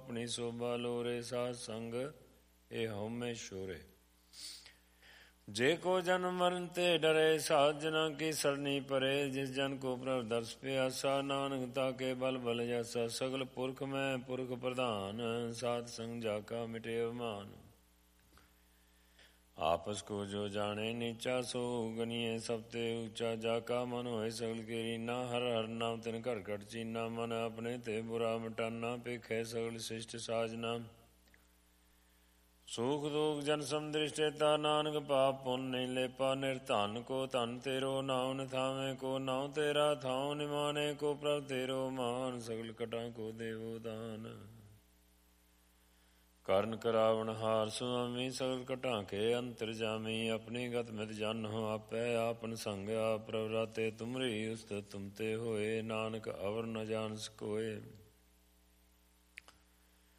ਆਪਣੀ ਸੋਭਾ ਲੋਰੇ। ਸਾਧ ਸੰਗ ਇਹ ਹਉਮੈ ਸ਼ੋਰੇ। ਜੇ ਕੋ ਜਨਮ ਮਰਨ ਤੇ ਡਰੇ, ਸਾਧ ਜਨਾਂ ਕੀ ਸਰਣੀ ਪਰੇ। ਜਿਸ ਜਨ ਕੋ ਪ੍ਰਭ ਦਰਸ ਪਿਆਸਾ, ਨਾਨਕ ਤਾਕੇ ਬਲ ਬਲ ਜਾਸਾ। ਸਗਲ ਪੁਰਖ ਮੈਂ ਪੁਰਖ ਪ੍ਰਧਾਨ, ਸਾਧ ਸੰਗ ਜਾ ਕਾ ਮਿਟੇ ਅਭਿਮਾਨ। ਆਪਸ ਕੋ ਜੋ ਜਾਣੇ ਨੀਚਾ, ਸੋ ਗਨੀਏ ਸਭ ਤੇ ਊਚਾ। ਜਾ ਕਾ ਮਨ ਹੋਏ ਸਗਲ ਕੀ ਰੀਨਾ, ਹਰ ਹਰ ਨਾਮ ਤਿਨ ਘਟ ਘਟ ਚੀਨਾ। ਮਨ ਆਪਣੇ ਤੇ ਬੁਰਾ ਮਿਟਾਨਾ, ਭੇਖੈ ਸਗਲ ਸਿਸ਼ਟ ਸਾਜਨਾ। ਸੂਖ ਦੁਖ ਜਨ ਸਮਦ੍ਰਿਸ਼ਟੇਤਾ, ਨਾਨਕ ਪਾਪ ਪੁੰਨ ਨਹੀਂ ਲੇਪਾ। ਨਿਰਧਨ ਕੋ ਧਨ ਤੇਰੋ, ਨਾਉ ਨਿਥਾਵੇਂ ਕੋ ਨਾਉ ਤੇਰਾ। ਥਾਉ ਨਿਮਾਣੇ ਕੋ ਪ੍ਰਭ ਤੇਰੋ ਮਾਨ, ਸਗਲ ਕਟਾਂ ਕੋ ਦੇਵੋ ਦਾਨ। ਕਰਨ ਕਰਾਵਣ ਹਾਰ ਸੁਆਮੀ, ਸਗਲ ਕਟਾਂ ਕੇ ਅੰਤਰ ਜਾਮੀ। ਆਪਣੀ ਗਤ ਮਿਤ ਜਾਨਹੁ ਆਪੈ, ਆਪਨ ਸੰਗ ਆਪ ਪ੍ਰਭ ਰਾਤੇ। ਤੁਮਰੀ ਉਸਤਤ ਤੁਮ ਤੇ ਹੋਏ, ਨਾਨਕ ਅਵਰ ਨ ਜਾਣ ਸਕੋਏ।